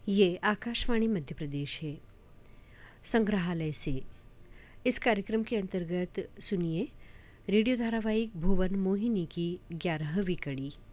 ये आकाशवाणी मध्य प्रदेश है। संग्रहालय से इस कार्यक्रम के अंतर्गत सुनिए रेडियो धारावाहिक भुवन मोहिनी की 11वीं कड़ी।